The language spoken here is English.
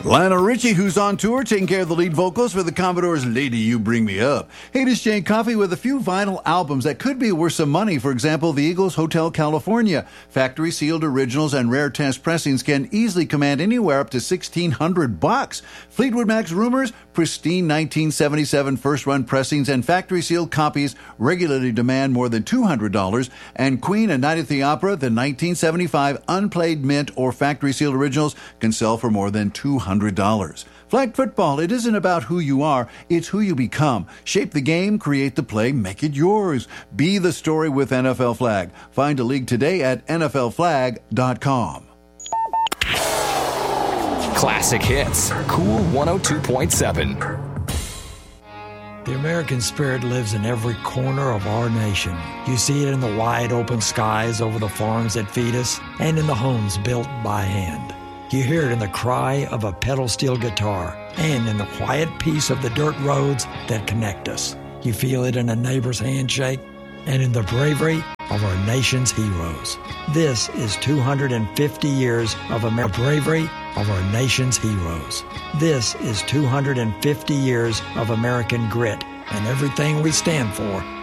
Lionel Richie, who's on tour, taking care of the lead vocals for the Commodores' Lady You Bring Me Up. Hey, this is Jane Coffey with a few vinyl albums that could be worth some money. For example, the Eagles' Hotel California. Factory-sealed originals and rare test pressings can easily command anywhere up to $1,600. Fleetwood Mac's Rumors, pristine 1977 first-run pressings and factory-sealed copies regularly demand more than $200. And Queen and Night at the Opera, the 1975 unplayed mint or factory-sealed originals can sell for more than $200. Flag football, it isn't about who you are, it's who you become. Shape the game, create the play, make it yours. Be the story with NFL Flag. Find a league today at nflflag.com. Classic hits. Cool 102.7. The American spirit lives in every corner of our nation. You see it in the wide open skies over the farms that feed us and in the homes built by hand. You hear it in the cry of a pedal steel guitar and in the quiet peace of the dirt roads that connect us. You feel it in a neighbor's handshake and in the bravery of our nation's heroes. This is 250 years of bravery of our nation's heroes. This is 250 years of American grit, and everything we stand for